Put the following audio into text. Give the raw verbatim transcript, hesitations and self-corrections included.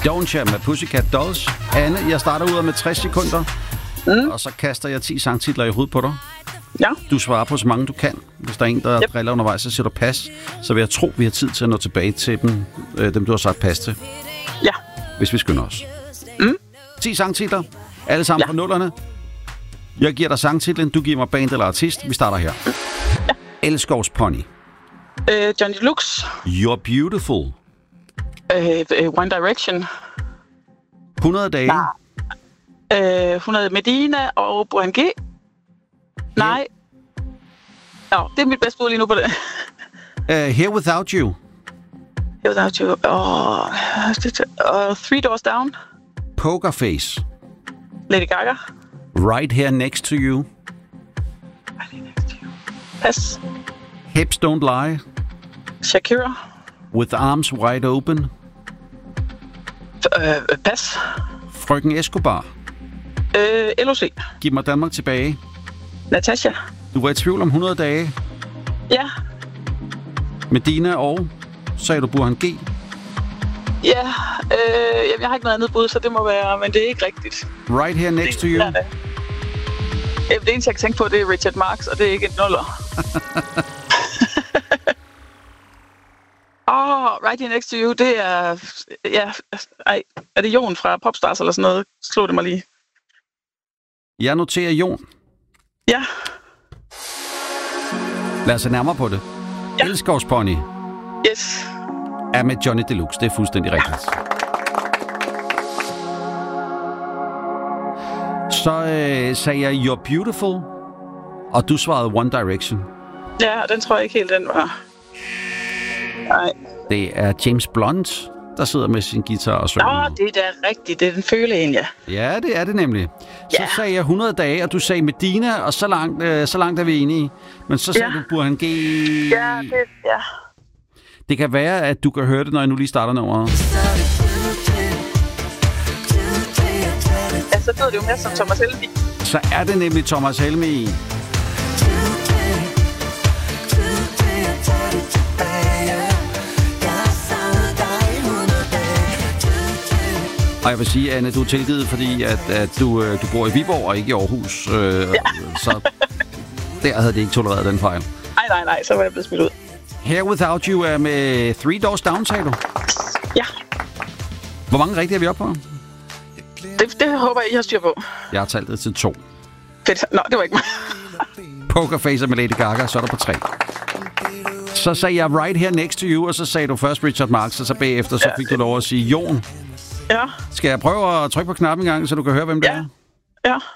Don't You med Pussycat Dolls. Anne, jeg starter ud med tres sekunder, mm. og så kaster jeg ti sangtitler i hovedet på dig. Ja. Du svarer på så mange, du kan. Hvis der er en, der yep. driller undervejs, så siger du pas. Så vil jeg tro, vi har tid til at nå tilbage til dem, øh, dem du har sagt pas til. Ja. Hvis vi skynder os. Mm. ti sangtitler. Alle sammen ja. På nullerne. Jeg giver dig sangtitlen, du giver mig band eller artist. Vi starter her. Ja. Elskovs Pony. Uh, Johnny Deluxe. You're Beautiful. Uh, One Direction. hundrede dage. Uh, hundrede Medina og Burhan G. Nej. Ja, det er mit bedste bud lige nu på det. Uh, Here Without You. Here Without You. Oh, uh, Three Doors Down. Poker Face. Lady Gaga. Right Here Next to You. Right Here Next to You. Pass. Hips Don't Lie. Shakira. With Arms Wide Open. Uh, pas. Frøken Escobar. Uh, L O C. Giv mig Danmark tilbage. Natasha. Du var i tvivl om hundrede dage. Ja. Medina og, sagde du Burhan G. Ja, øh, jeg har ikke noget andet bud, så det må være, men det er ikke rigtigt. Right Here Next to You. Ja, det eneste, jeg kan tænke på, det er Richard Marx, og det er ikke en nuller. Åh, oh, Right Here Next to You, det er... Ja, ej, er det Jon fra Popstars eller sådan noget? Slå det mig lige. Jeg noterer Jon. Ja. Lad os se nærmere på det. Ja. Elskovs Pony. Yes. Er med Johnny Deluxe. Det er fuldstændig rigtigt. Så øh, sagde jeg You're Beautiful, og du svarede One Direction. Ja, den tror jeg ikke helt, den var. Nej. Det er James Blunt, der sidder med sin guitar og synger. Nå, det er da rigtigt. Det er den føle en, ja. Ja, det er det nemlig. Så ja. Sagde jeg hundrede dage, og du sagde Medina, og så langt, øh, så langt er vi enige. Men så sagde ja. Du Burhan G. Ja, det, ja. Det kan være, at du kan høre det, når jeg nu lige starter nummeret. Ja, så lyder det jo mere som Thomas Helmig. Så er det nemlig Thomas Helmig. Og jeg vil sige, Anne, du er tilgivet, fordi at, at du, du bor i Viborg og ikke i Aarhus. Øh, ja. Så der havde det ikke tolereret den fejl. Nej, nej, nej, så var jeg blevet smidt ud. Here Without You er med Three Doors Down, sagde du? Ja. Hvor mange rigtige er vi oppe på? Det, det håber jeg, I har styr på. Jeg har talt det til to. Fedt. Nå, det var ikke mig. Poker Face med Lady Gaga, så er der på tre. Så sagde jeg Right Here Next to You, og så sagde du først Richard Marx, og så bagefter så fik ja. Du lov at sige Jon. Ja. Skal jeg prøve at trykke på knappen en gang, så du kan høre, hvem det ja. er? Ja.